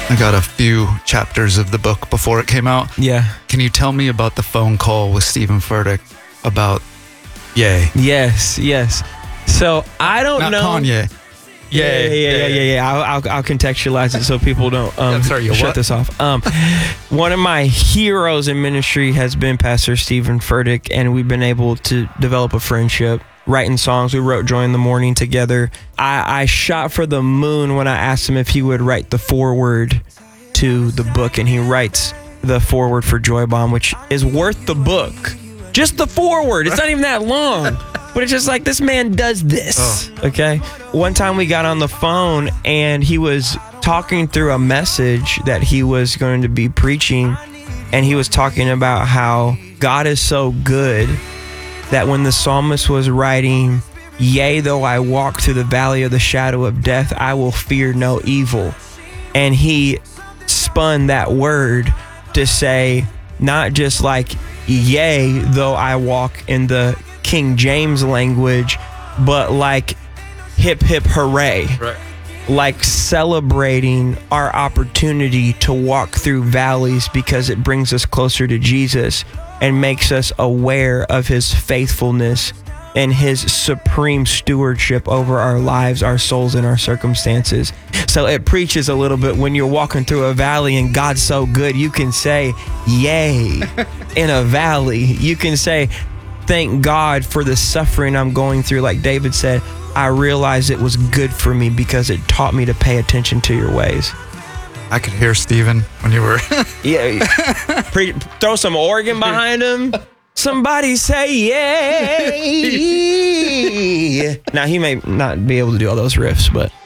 I got a few chapters of the book before it came out. Yeah. Can you tell me about the phone call with Stephen Furtick about Ye? Yes. So I don't Not know. Kanye. Yeah. I'll contextualize it so people don't shut this off. One of my heroes in ministry has been Pastor Stephen Furtick, and we've been able to develop a friendship. Writing songs, we wrote Joy in the Morning together. I shot for the moon when I asked him if he would write the foreword to the book, and he writes the foreword for Joy Bomb, which is worth the book. Just the foreword. It's not even that long. But it's just like, this man does this. Okay. One time we got on the phone and he was talking through a message that he was going to be preaching. And he was talking about how God is so good that when the psalmist was writing, "Yea, though I walk through the valley of the shadow of death, I will fear no evil." And he spun that word to say, not just like, "Yea, though I walk," in the King James language, but like hip hip hooray. Right. Like celebrating our opportunity to walk through valleys because it brings us closer to Jesus and makes us aware of his faithfulness and his supreme stewardship over our lives, our souls, and our circumstances. So it preaches a little bit when you're walking through a valley and God's so good, you can say, "Yay," in a valley. You can say, "Thank God for the suffering I'm going through." Like David said, "I realized it was good for me because it taught me to pay attention to your ways." I could hear Stephen when you were... Yeah. Throw some organ behind him. Somebody say yay. Now, he may not be able to do all those riffs, but